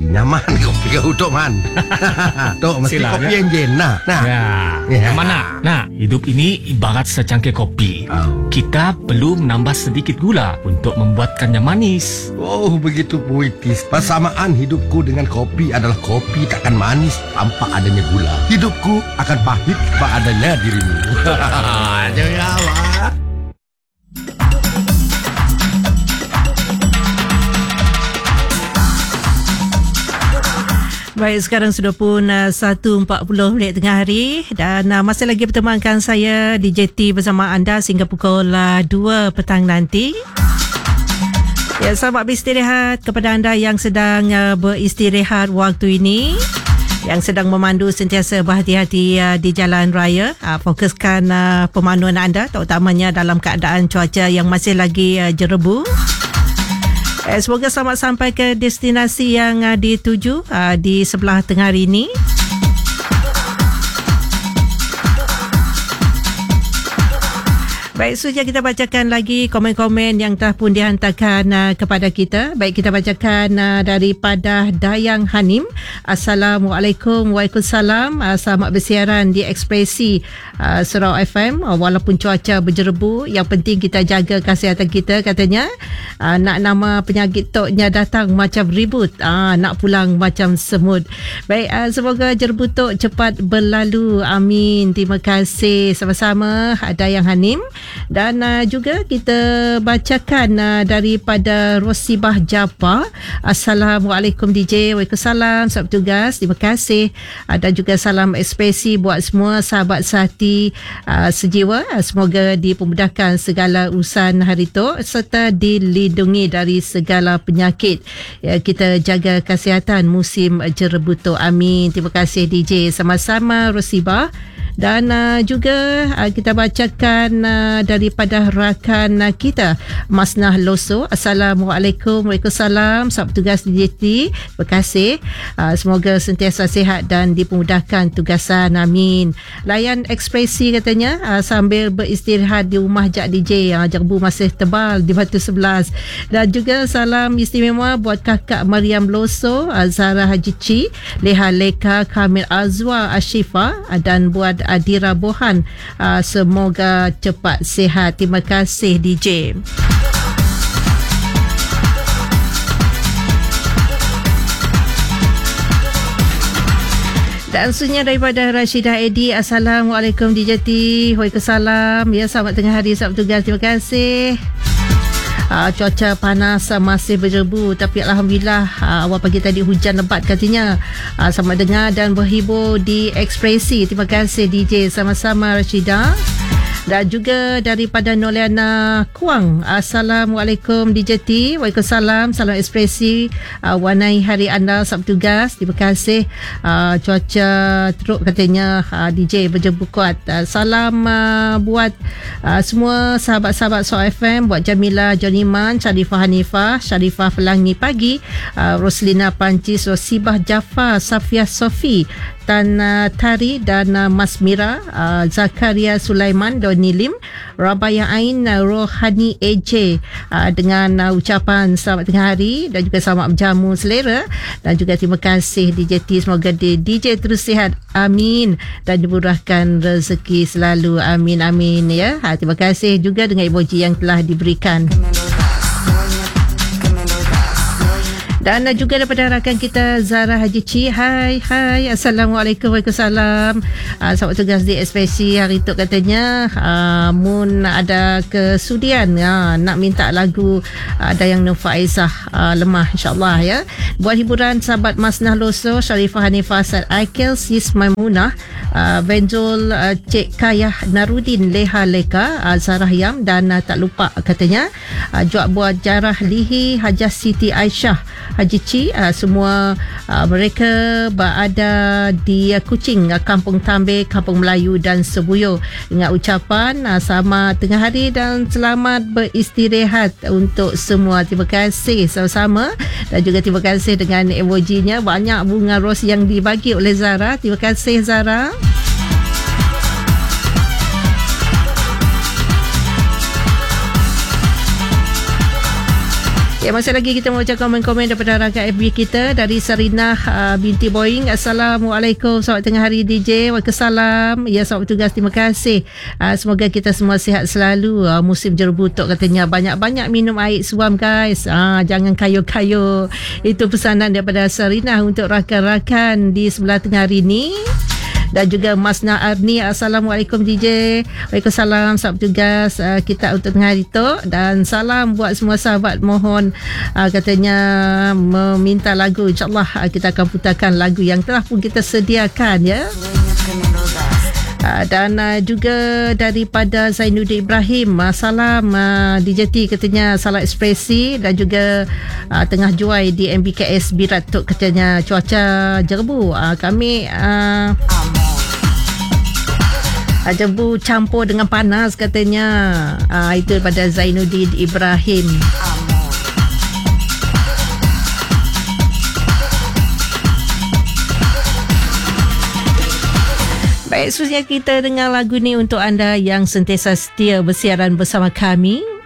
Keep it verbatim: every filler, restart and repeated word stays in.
nyaman kopi kau Tok Man. Tok mesti Silah, kopi ya? enjin nah. Nah. Ya, Ya. mana? Nah, hidup ini ibarat secangkir kopi. Oh. Kita perlu menambah sedikit gula untuk membuatkannya manis. Oh, begitu puitis. Persamaan hidupku dengan kopi adalah kopi takkan manis tanpa adanya gula. Hidupku akan pahit tanpa adanya dirimu. Jangan awak. Baik, sekarang sudah pun uh, satu empat puluh minit tengah hari dan uh, masih lagi bertemankan saya D J T bersama anda sehingga pukul uh, dua petang nanti. Ya, selamat beristirahat kepada anda yang sedang uh, beristirahat waktu ini, yang sedang memandu sentiasa berhati-hati uh, di jalan raya. Uh, fokuskan uh, pemanduan anda terutamanya dalam keadaan cuaca yang masih lagi uh, jerebu. Eh, semoga selamat sampai ke destinasi yang uh, dituju uh, di sebelah tengah hari ini. Baik, sudah kita bacakan lagi komen-komen yang telah pun dihantarkan uh, kepada kita. Baik, kita bacakan uh, daripada Dayang Hanim. Assalamualaikum. Waalaikumsalam. Uh, selamat bersiaran di Ekspresi uh, Surau F M. Uh, walaupun cuaca berjerebu, yang penting kita jaga kesihatan kita, katanya. Uh, nak nama penyakit Toknya datang macam ribut. Uh, nak pulang macam semut. Baik, uh, semoga jerebu Tok cepat berlalu. Amin. Terima kasih. Sama-sama Dayang Hanim. Dan uh, juga kita bacakan uh, daripada Rosibah Jafar. Assalamualaikum D J. Waalaikumsalam. Selamat bertugas. Terima kasih. Uh, dan juga salam ekspresi buat semua sahabat sehati uh, sejiwa. Uh, semoga dipermudahkan segala urusan hari tu serta dilindungi dari segala penyakit. Ya, kita jaga kesihatan musim jerebu tu. Amin. Terima kasih D J. Sama-sama Rosibah. Dan uh, juga uh, kita bacakan uh, daripada rakan uh, kita Masnah Loso. Assalamualaikum. Waalaikumsalam. Selamat bertugas D J T. Terima kasih. Uh, semoga sentiasa sihat dan dipermudahkan tugasan. Amin. Layan ekspresi, katanya, uh, sambil beristirahat di rumah Jak D J. Uh, jerebu masih tebal di Batu Sebelas. Dan juga salam istimewa buat kakak Mariam Loso, uh, Zara Haji Ci, Leha Leka, Kamil Azwa Ashifa, uh, dan buat Adira Bohan. Uh, semoga cepat sihat. Terima kasih D J. Dan sunya daripada Rashidah Edi. Assalamualaikum D J T. Waalaikumsalam. Ya, selamat tengah hari, selamat bertugas. Terima kasih. Uh, cuaca panas uh, masih berjerebu, tapi Alhamdulillah uh, awal pagi tadi hujan lebat, katanya. Uh, selamat dengar dan berhibur di Ekspresi. Terima kasih D J. Sama-sama Rashidah. Dan juga daripada Noliana Kuang. Assalamualaikum D J T. Waalaikumsalam. Salam Ekspresi. Uh, warnai hari anda, selamat bertugas. Terima kasih. Uh, cuaca teruk, katanya. uh, D J berjerebu kuat. Uh, salam uh, buat uh, semua sahabat-sahabat So F M, buat Jamila Joniman, Syarifah Hanifah, Syarifah Pelangi Pagi, uh, Roslina Pancis, Rosibah Jafar, Safia Sofi, Tan uh, Tari dan uh, Mas Mira, uh, Zakaria Sulaiman, Doni Lim, Rabaya Ain, uh, Rohani A J, uh, dengan uh, ucapan selamat tengah hari dan juga selamat berjamu selera. Dan juga terima kasih D J T. Semoga D J terus sihat. Amin. Dan dimurahkan rezeki selalu. Amin, amin, ya. Ha, terima kasih juga dengan emoji yang telah diberikan. Dan juga daripada rakan kita Zara Haji Ci. Hai, hai. Assalamualaikum. Waalaikumsalam. Uh, selamat tugas di Ekspresi hari tu, katanya. Uh, Mun ada kesudian uh, nak minta lagu uh, Dayang Nur Faizah, uh, Lemah, insyaAllah, ya. Buat hiburan sahabat Masnah Loso, Syarifah Hanifah, Sad Aikil, Sis Maimunah, uh, Benjol, uh, Cik Kayah Narudin, Leha Leka, uh, Zarah Yam, dan uh, tak lupa, katanya, uh, juga buat Jarah Lihi, Hajah Siti Aisyah Haji Ci, uh, semua uh, mereka berada di uh, Kuching, uh, Kampung Tambe, Kampung Melayu dan Sebuyo, dengan ucapan uh, selamat tengah hari dan selamat beristirahat untuk semua. Terima kasih sama-sama. Dan juga terima kasih dengan emojinya, banyak bunga ros yang dibagi oleh Zara. Terima kasih Zara. Ya, masih lagi kita mau baca komen-komen daripada rakan F B kita dari Sarinah uh, binti Boeing. Assalamualaikum, selamat tengah hari D J. Waalaikumsalam. Ya, selamat bertugas, terima kasih. Uh, semoga kita semua sihat selalu. Uh, musim jerebutuk katanya, banyak-banyak minum air suam guys. Uh, jangan kayu-kayu. Itu pesanan daripada Sarinah untuk rakan-rakan di sebelah tengah hari ini. Dan juga Mas Naarni, Assalamualaikum D J. Waalaikumsalam, selamat bertugas uh, kita untuk tengah hari tu. Dan salam buat semua sahabat, mohon uh, katanya meminta lagu. InsyaAllah uh, kita akan putarkan lagu yang telah pun kita sediakan ya. Uh, dan uh, juga daripada Zainuddin Ibrahim, uh, salam uh, D J T katanya, salam ekspresi. Dan juga uh, tengah juai di M B K S Biratuk katanya cuaca jerebu. Uh, kami uh, jerebu campur dengan panas katanya. uh, Itu daripada Zainuddin Ibrahim. Baik, seterusnya kita dengar lagu ni untuk anda yang sentiasa setia bersiaran bersama kami.